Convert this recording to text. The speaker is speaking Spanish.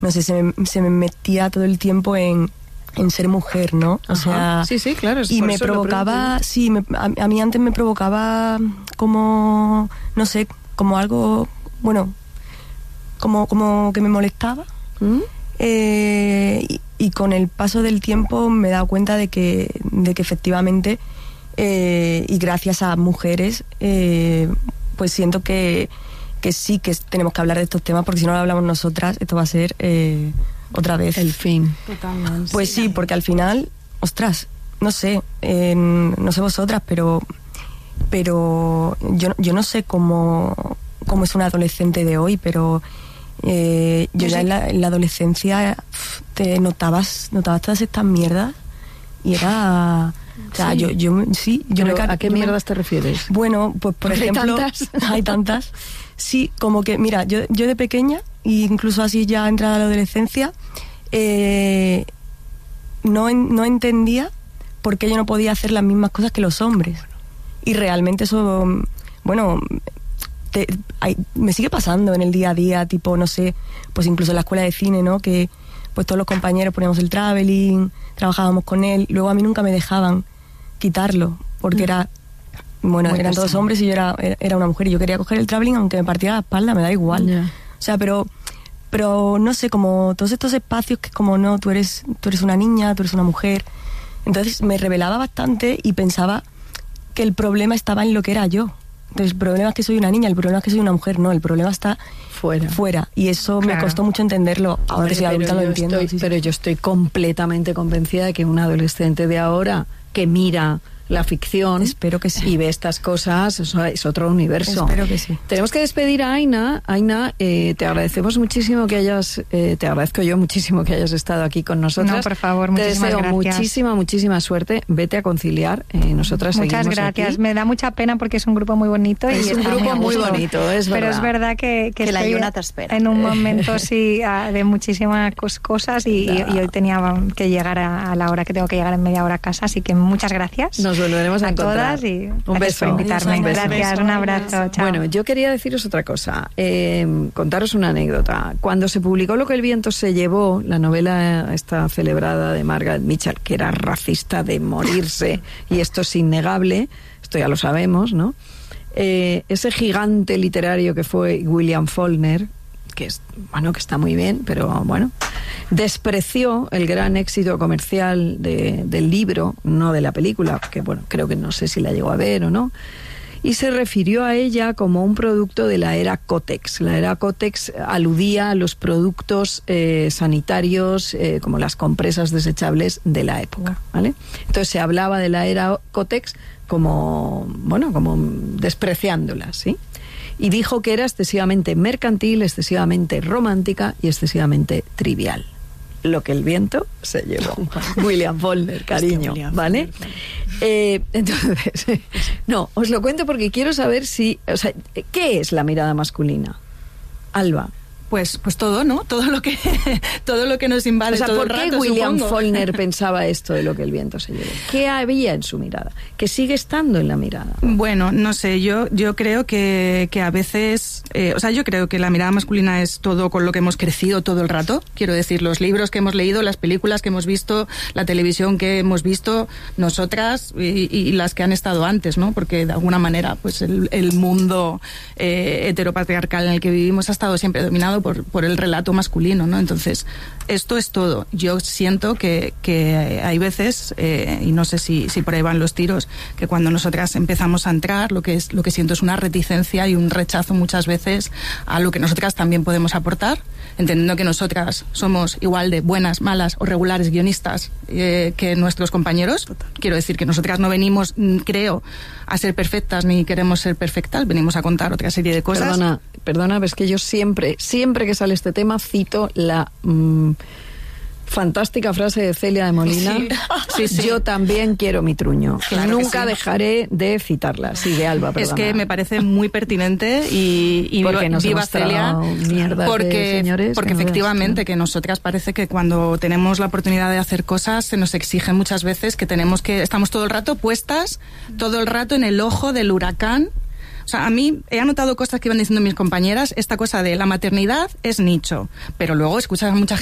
no sé, se me metía todo el tiempo en ser mujer, ¿no? O sea, sí, claro. Y me provocaba, a mí antes me provocaba como, no sé, como algo, bueno, como que me molestaba. Y con el paso del tiempo me he dado cuenta de que efectivamente, y gracias a mujeres, pues siento que sí que tenemos que hablar de estos temas, porque si no lo hablamos nosotras, esto va a ser otra vez el fin. Totalmente. Pues sí, porque al final, ostras, no sé vosotras, pero yo no sé cómo es una adolescente de hoy, pero yo ya en la adolescencia te notabas todas estas mierdas y era... O sea, sí. ¿A qué mierdas te refieres? Bueno, pues por ejemplo... Hay tantas. Sí, como que, mira, yo de pequeña, e incluso así ya entrada a la adolescencia, no entendía por qué yo no podía hacer las mismas cosas que los hombres. Y realmente eso, bueno... me sigue pasando en el día a día, tipo, no sé, pues incluso en la escuela de cine, ¿no? Que pues todos los compañeros poníamos el traveling, trabajábamos con él, luego a mí nunca me dejaban quitarlo, porque eran todos hombres y yo era una mujer y yo quería coger el traveling aunque me partiera la espalda, me da igual. O sea, pero no sé, como todos estos espacios que como no, tú eres una niña, tú eres una mujer. Entonces me rebelaba bastante y pensaba que el problema estaba en lo que era yo. Entonces, el problema es que soy una niña, el problema es que soy una mujer, no, el problema está fuera. Y eso me costó mucho entenderlo. Ahora que soy adulta lo entiendo. Pero yo estoy completamente convencida de que un adolescente de ahora que mira la ficción, espero que sí, y ve estas cosas, eso es otro universo. Espero que sí. Tenemos que despedir a Aina. Aina, te agradecemos muchísimo te agradezco yo muchísimo que hayas estado aquí con nosotras. No, por favor, muchísimas gracias. Te deseo muchísima suerte. Vete a conciliar. Nosotras muchas seguimos gracias. aquí. Me da mucha pena porque es un grupo muy bonito. Es un grupo muy bonito, es verdad. Pero es verdad que la Yuna te espera. En un momento de muchísimas cosas y hoy tenía que llegar a la hora que tengo que llegar en media hora a casa, así que muchas gracias. Nos volveremos a encontrar. Y un beso por invitarme. Gracias, un abrazo. Chao. Bueno, yo quería deciros otra cosa, contaros una anécdota. Cuando se publicó Lo que el viento se llevó, la novela esta celebrada de Margaret Mitchell, que era racista de morirse, y esto es innegable, esto ya lo sabemos, ¿no? Ese gigante literario que fue William Faulkner, que está muy bien, pero bueno, despreció el gran éxito comercial del libro, no de la película, que bueno, creo que no sé si la llegó a ver o no, y se refirió a ella como un producto de la era Kotex. La era Kotex aludía a los productos sanitarios, como las compresas desechables de la época, ¿vale? Entonces se hablaba de la era Kotex como despreciándola, ¿sí? Y dijo que era excesivamente mercantil, excesivamente romántica y excesivamente trivial. Lo que el viento se llevó. William Faulkner, cariño, ¿vale? Entonces, no, os lo cuento porque quiero saber ¿qué es la mirada masculina? Alba. Pues todo, ¿no? Todo lo que nos invade todo el rato, ¿por qué William supongo? Faulkner pensaba esto de lo que el viento se llevó? ¿Qué había en su mirada? ¿Qué sigue estando en la mirada? Bueno, no sé, yo creo que a veces... yo creo que la mirada masculina es todo con lo que hemos crecido todo el rato. Quiero decir, los libros que hemos leído, las películas que hemos visto, la televisión que hemos visto, nosotras y las que han estado antes, ¿no? Porque de alguna manera, pues el mundo heteropatriarcal en el que vivimos ha estado siempre dominado por el relato masculino, ¿no? Entonces, esto es todo. Yo siento que hay veces, y no sé si por ahí van los tiros, que cuando nosotras empezamos a entrar, lo que siento es una reticencia y un rechazo muchas veces a lo que nosotras también podemos aportar, entendiendo que nosotras somos igual de buenas, malas o regulares guionistas que nuestros compañeros. Quiero decir que nosotras no venimos, creo, a ser perfectas ni queremos ser perfectas, venimos a contar otra serie de cosas. Perdona, ves que yo siempre que sale este tema cito la fantástica frase de Celia de Molina. Sí. Yo también quiero mi truño. Claro, nunca dejaré de citarla. Sí, de Alba, perdona. Es que me parece muy pertinente y viva Celia. Porque efectivamente que nosotras parece que cuando tenemos la oportunidad de hacer cosas se nos exige muchas veces que estamos todo el rato puestas, todo el rato en el ojo del huracán. O sea, a mí he anotado cosas que iban diciendo mis compañeras, esta cosa de la maternidad es nicho, pero luego escuchas a mucha